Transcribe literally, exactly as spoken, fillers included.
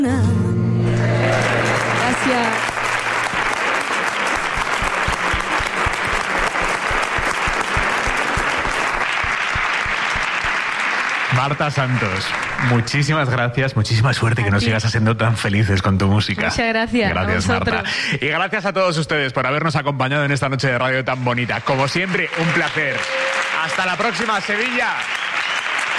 Gracias. Marta Santos, muchísimas gracias, muchísima suerte, a que nos ti. sigas haciendo tan felices con tu música. Muchas gracias. Gracias, Marta. Y gracias a todos ustedes por habernos acompañado en esta noche de radio tan bonita. Como siempre, un placer. Hasta la próxima, Sevilla.